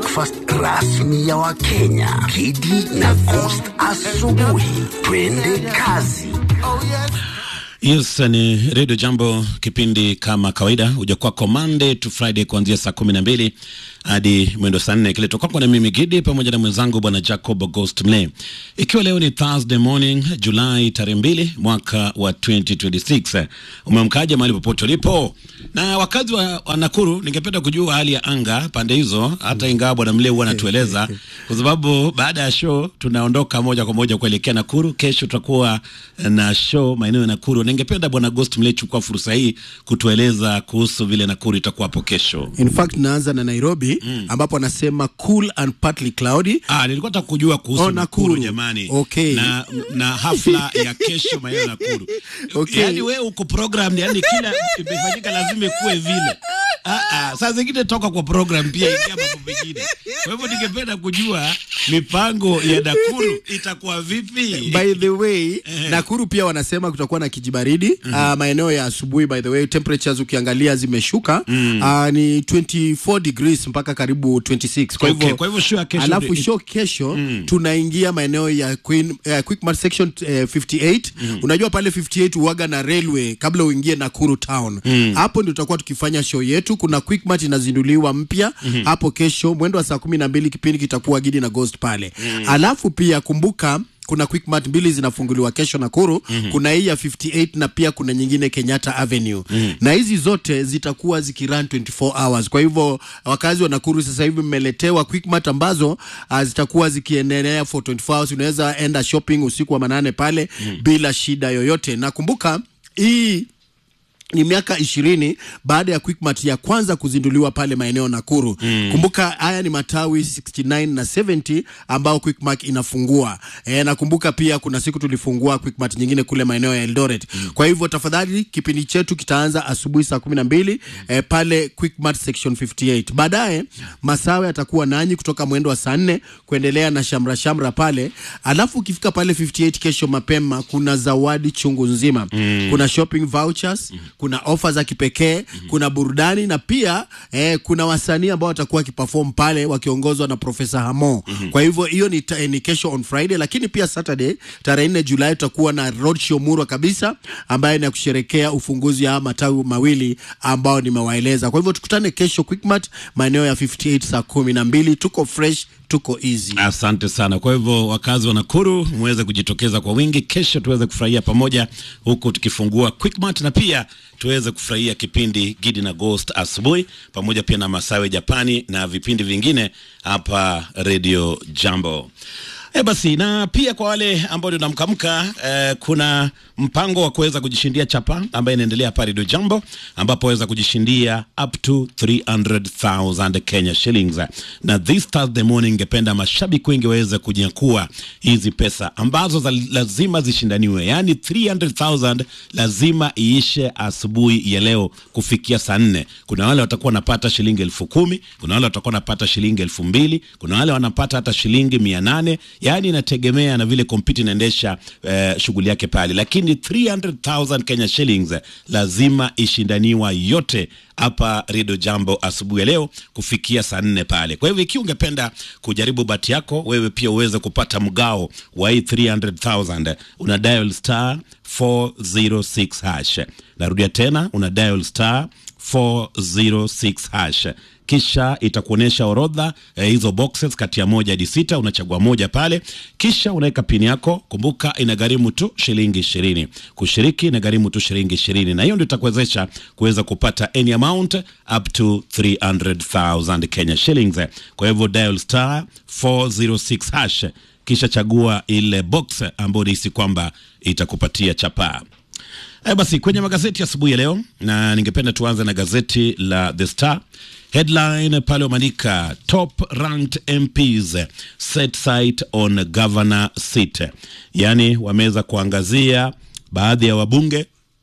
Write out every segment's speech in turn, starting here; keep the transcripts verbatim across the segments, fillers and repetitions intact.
breakfast rasmi ya Wakenya. Kidi na Coast asubuhi. Twende kazi. Yes, ni Radio Jambo, kipindi kama kawaida uja kwako Monday to Friday kuanzia saa kumi na mbili hadi mwendo saa nne, kileto kwako na mimi Gidi pamoja na mwenzangu bwana Jacob August Mle. Ikiwa leo ni Thursday morning, Julai tarehe mbili mwaka wa twenty twenty-six. Umemkaje mahali popote ulipo? Na wakazi wa, wa Nakuru, ningependa kujua hali ya anga pande hizo, hata ingawa bwana Mle huwa anatueleza kwa sababu baada ya show tunaondoka moja kwa moja kuelekea Nakuru. Kesho tutakuwa na show maeneo ya Nakuru. Ningependa bwana August Mle chukua fursa hii kutueleza kuhusu vile Nakuru itakuwa hapo kesho. In fact naanza na Nairobi mm. ambapo anasema cool and partly cloudy. Ah, nilikuwa nataka kujua kuhusu oh, Nakuru, Nakuru jamani. Okay. Na na hafla ya kesho maeneo ya Nakuru. Okay. Yaani wewe uko program, yani kila imefanyika lazima ikuwe vile. Ah ah, sasa zingine toka kwa program pia ingia mambo mengine. Kwa hivyo ningependa kujua mipango ya Nakuru itakuwa vipi? By the way, Nakuru pia wanasema kutakuwa na kijibaridi. Mm -hmm. Uh, maeneo ya asubuhi by the way temperatures ukiangalia zimeshuka. Mm. Uh, ni twenty-four degrees mpaka karibu twenty-six. Kwa hivyo okay, kwa hivyo show kesho. Alafu show kesho mm. tunaingia maeneo ya Queen uh, Quickmart section uh, fifty-eight. Mm. Unajua pale fifty-eight uaga na railway kabla uingie Nakuru town. Mm. Hapo ndio tutakuwa tukifanya show yetu. Kuna Quickmart inazinduliwa mpya mm -hmm. hapo kesho mwendo wa saa kumi na mbili, kipindi kitakuwa Gidi na Ghost pale. Mm. Alafu pia kumbuka kuna Quickmart mbili zinafunguliwa kesho Nakuru. Mm -hmm. Kuna hii ya fifty-eight na pia kuna nyingine Kenyatta Avenue. Mm -hmm. Na hizi zote zitakuwa zikirun twenty-four hours. Kwa hivyo wakazi wa Nakuru sasa hivi mmeletewa Quickmart ambazo uh, zitakuwa zikiendelea for twenty-four hours. Unaweza enda shopping usiku wa manane pale mm -hmm. bila shida yoyote. Na kumbuka hii ni miaka ishirini baada ya Quickmart ya kwanza kuzinduliwa pale maeneo Nakuru. Mm. Kumbuka haya ni matawi sixty-nine na seventy ambao Quickmart inafungua. E, na kumbuka pia kuna siku tulifungua Quickmart nyingine kule maeneo ya Eldoret. Mm. Kwa hivyo tafadhali kipindi chetu kitaanza asubuhi saa kumi na mbili mm. e, pale Quickmart section fifty-eight. Baadaye Masawe atakuwa nanyi kutoka mwendo wa saa nne kuendelea na shamra shamra pale. Alafu ukifika pale fifty-eight kesho mapema kuna zawadi chungu nzima. Mm. Kuna shopping vouchers. Mm. Kuna offers za kipekee, mm-hmm. kuna burudani na pia eh, kuna wasanii ambao watakuwa kiperform pale wakiongozwa na Professor Hamo. Mm-hmm. Kwa hivyo hiyo ni, eh, ni kesho on Friday, lakini pia Saturday tarehe nne Julai tutakuwa na roadshow murwa kabisa ambaye ni ya kusherehekea ufunguzi ya matawi mawili ambao nimewaeleza. Kwa hivyo tukutane kesho Quickmart maeneo ya fifty-eight saa kumi na mbili. Tuko fresh, tuko easy. Asante sana. Kwa hivyo wakazi wa Nakuru muweze kujitokeza kwa wingi kesho tuweze kufurahia pamoja huku tukifungua Quickmart, na pia tuweze kufurahia kipindi Gidi na Ghost asubuhi pamoja pia na Masawe Japani na vipindi vingine hapa Radio Jambo. E basi, na pia kwa wale ambao ndio namkamka eh, kuna mpango wa kuweza kujishindia chapa ambaye inaendelea hapa Radio Jambo, ambapo waweza kujishindia up to three hundred thousand Kenya shillings. Na this Thursday morning ngependa mashabiki wengi waweze kunyakua hizi pesa ambazo za lazima zishindaniwe. Yani three hundred thousand lazima iishe asubuhi ya leo kufikia saa nne. Kuna wale watakuwa wanapata shilingi elfu kumi, kuna wale watakuwa wanapata shilingi elfu mbili, kuna wale wanapata hata shilingi mia nane. Yani inategemea na vile kompyuta inaendesha uh, shughuli yake pale, lakini three hundred thousand Kenya shillings lazima ishindaniwa yote hapa Radio Jambo asubuhi leo kufikia saa nne pale. Kwa hivyo ikiwa ungependa kujaribu bahati yako wewe pia uweze kupata mgao wa hii three hundred thousand, una dial star four oh six hash. Narudia tena, una dial star four oh six hash. Kisha itakuonesha orodha eh, hizo boxes kati ya moja hadi sita, unachagua moja pale, kisha unaweka pini yako. Kumbuka inagharimu tu shilingi ishirini. Kushiriki inagharimu tu shilingi ishirini, na hiyo ndio itakuwezesha kuweza kupata any amount up to three hundred thousand Kenya shillings. Kwa hivyo dial star four oh six hash, kisha chagua ile box ambayo unahisi kwamba itakupatia chapa. Eh basi, kwenye magazeti asubuhi ya leo, na ningependa tuanze na gazeti la The Star. Headline pale umeandika top ranked M Ps set sight on governor seat. Yani wameweza kuangazia baadhi ya wabunge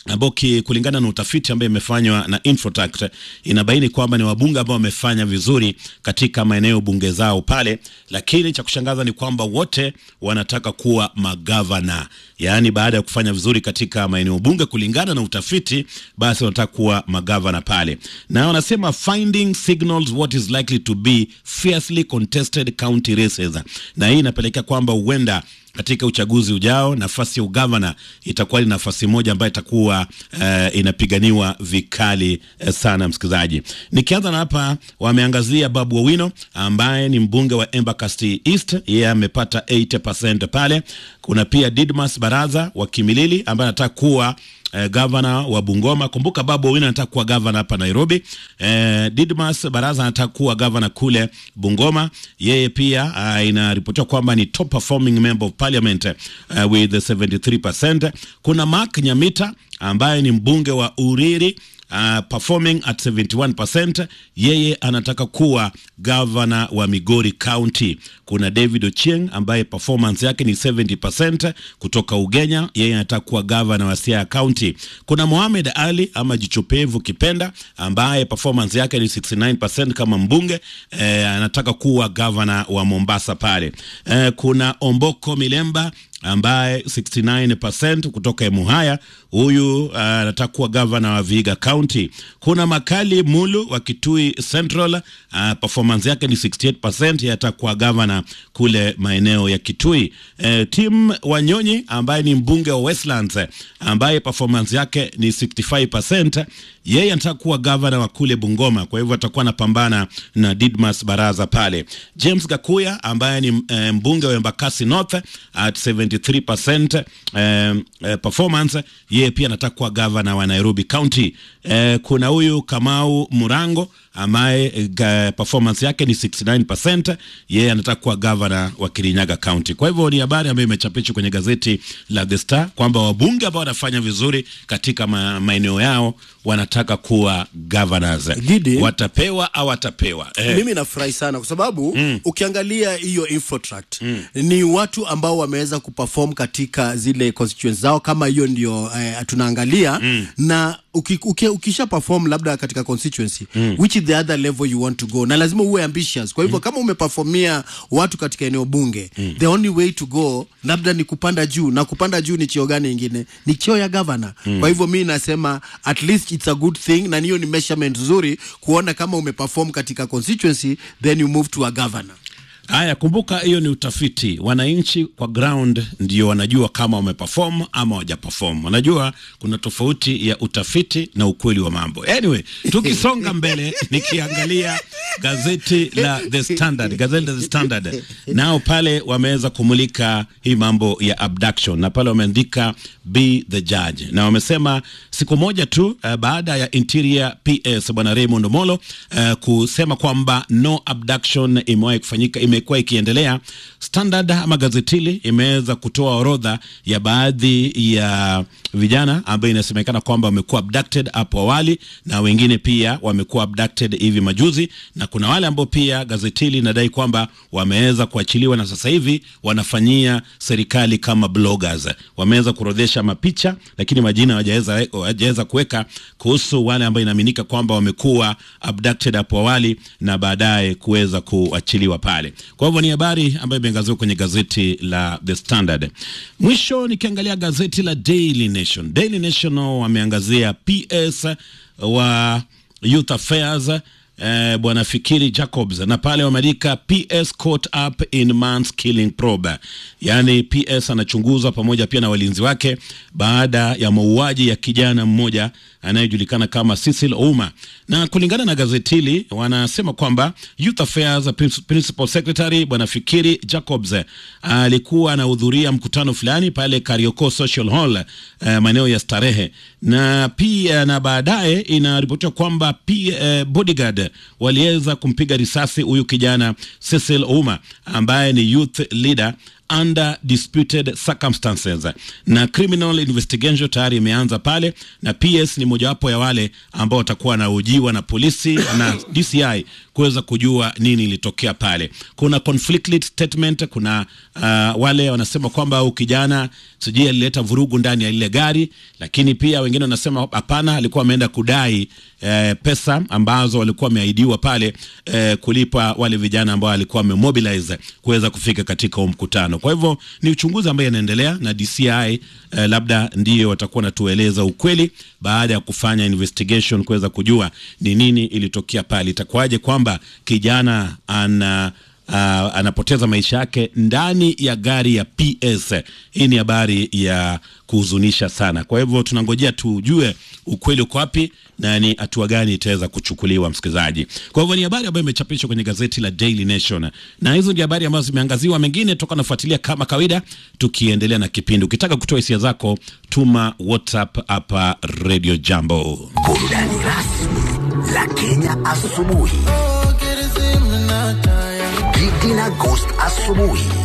ambao kulingana na utafiti ambao imefanywa na Infotact inabaini kwamba ni wabunge ambao wamefanya vizuri katika maeneo bunge zao pale, lakini cha kushangaza ni kwamba wote wanataka kuwa magavana. Yaani baada ya kufanya vizuri katika maeneo bunge kulingana na utafiti, basi wanataka kuwa magavana pale. Na wanasema finding signals what is likely to be fiercely contested county races. Na hii inapelekea kwamba huenda katika uchaguzi ujao nafasi ya ugavana itakuwa ni nafasi moja ambayo itakuwa uh, inapiganiwa vikali uh, sana msikilizaji. Nikianza na hapa wameangazia Babu Owino ambaye ni mbunge wa Embakasi East, yeye amepata eighty percent pale. Kuna pia Didmas Baraza wa Kimilili ambaye anataka kuwa Uh, gavana wa Bungoma. Kumbuka Babu Owino anataka kuwa gavana hapa Nairobi. Uh, Didmas Baraza anataka kuwa gavana kule Bungoma. Yeye pia uh, inaripotiwa kwamba ni top performing member of parliament uh, with seventy-three percent. Kuna Mark Nyamita ambaye ni mbunge wa Uriri Uh, performing at seventy-one percent. Yeye anataka kuwa governor wa Migori County. Kuna David Ochieng ambaye performance yake ni seventy percent kutoka Ugenya. Yeye anataka kuwa governor wa Siaya County. Kuna Mohamed Ali ama Jichopevu Kipenda ambaye performance yake ni sixty-nine percent kama mbunge, eh, anataka kuwa governor wa Mombasa pale. Eh, kuna Omboko Milemba ambaye sixty-nine percent kutoka Emuhaya, huyu anataka uh, kuwa governor wa Vihiga County. Kuna Makali Mulu wa Kitui Central, uh, performance yake ni sixty-eight percent, yeye atakuwa governor kule maeneo ya Kitui. Uh, Tim Wanyonyi ambaye ni mbunge wa Westlands ambaye performance yake ni sixty-five percent, yeye anataka kuwa governor wa kule Bungoma, kwa hivyo atakuwa anapambana na Didmas Baraza pale. James Gakuya ambaye ni uh, mbunge wa Embakasi North at seventy-three percent um, uh, performance, yeye pia anataka kuwa governor wa Nairobi County. Uh, kuna huyu Kamau Murango ambaye uh, performance yake ni sixty-nine percent, yeye anataka kuwa governor wa Kirinyaga County. Kwa hivyo ni habari ambayo imechapishwa kwenye gazeti la The Star kwamba wabunge ambao wanafanya vizuri katika ma maeneo yao wanataka kuwa governors. Gidi, watapewa au watapewa. Eh. Mimi nafurahi sana kwa sababu mm. ukiangalia hiyo Infotract mm. ni watu ambao wameweza kuperform katika zile constituencies zao, kama hiyo ndio eh, tunaangalia mm. na uki, uki, ukisha perform labda katika constituency mm. which is the other level you want to go, na lazima uwe ambitious. Kwa hivyo mm. kama umeperformia watu katika eneo bunge mm. the only way to go labda ni kupanda juu, na kupanda juu ni cheo gani nyingine? Ni cheo ya governor mm. kwa hivyo mimi nasema at least it's a good thing, na hiyo ni measurement nzuri kuona kama umeperform katika constituency then you move to a governor. Haya, kumbuka hiyo ni utafiti. Wananchi kwa ground ndio wanajua kama wameperform ama hawajaperform. Wanajua kuna tofauti ya utafiti na ukweli wa mambo. Anyway, tukisonga mbele nikiangalia gazeti la The Standard, gazeti la The Standard, nao pale wameweza kumulika hii mambo ya abduction, na pale wameandika be the judge, na wamesema siku moja tu uh, baada ya Interior P S bwana Raymond Omolo uh, kusema kwamba no abduction imewahi kufanyika, imekuwa ikiendelea. Standard ama gazetili imeweza kutoa orodha ya baadhi ya vijana ambao inasemekana kwamba wamekuwa abducted hapo awali, na wengine pia wamekuwa abducted hivi majuzi, na kuna wale ambao pia gazetili inadai kwamba wameweza kuachiliwa na sasa hivi wanafanyia serikali kama bloggers. Wameweza kurodhesha mapicha lakini majina hawajaweza hawajaweza kuweka kuhusu wale ambao inaaminika kwamba wamekuwa abducted hapo awali na baadaye kuweza kuachiliwa pale. Kwa hivyo ni habari ambayo imeangaziwa kwenye gazeti la The Standard. Mwisho nikiangalia gazeti la Daily Nation. Daily Nation wameangazia P S wa Youth Affairs eh, bwana Fikiri Jacobs, na pale wameandika P S caught up in man's killing probe. Yani P S anachunguzwa pamoja pia na walinzi wake baada ya mauaji ya kijana mmoja anayejulikana kama Cecil Ouma. Na kulingana na gazeti hili wanasema kwamba Youth Affairs Principal Secretary bwana Fikiri Jacobs alikuwa anahudhuria mkutano fulani pale Karioko Social Hall uh, maeneo ya Starehe, na pia na baadaye inaripotiwa kwamba uh, bodyguard waliweza kumpiga risasi huyu kijana Cecil Ouma ambaye ni youth leader under disputed circumstances, na criminal investigation tayari imeanza pale, na P S ni mojawapo ya wale ambao watakuwa na ujiwa na polisi na D C I kuweza kujua nini ilitokea pale. Kuna conflict statement, kuna uh, wale wanasema kwamba ukijana sijui alileta vurugu ndani ya ile gari, lakini pia wengine wanasema hapana, alikuwa ameenda kudai eh, pesa ambazo walikuwa wameahidiwa pale eh, kulipa wale vijana ambao walikuwa wamemobilize kuweza kufika katika mkutano. Kwa hivyo ni uchunguzi ambao unaendelea, na D C I eh, labda ndio watakuwa natueleza ukweli baada ya kufanya investigation kuweza kujua ni nini ilitokea pale. Itakuwaje kwamba kijana ana Uh, anapoteza maisha yake ndani ya gari ya P S? Hii ni habari ya kuhuzunisha sana. Kwa hivyo tunangojea tujue ukweli uko wapi na ni hatua gani itaweza kuchukuliwa, msikilizaji. Kwa hivyo ni habari ambayo imechapishwa kwenye gazeti la Daily Nation, na hizo ndio habari ambazo zimeangaziwa. Mengine toka nafuatilia kama kawaida, tukiendelea na kipindi. Ukitaka kutoa hisia zako, tuma WhatsApp hapa Radio Jambo. Burudani rasmi la Kenya asubuhi. Gidi na Ghost asubuhi.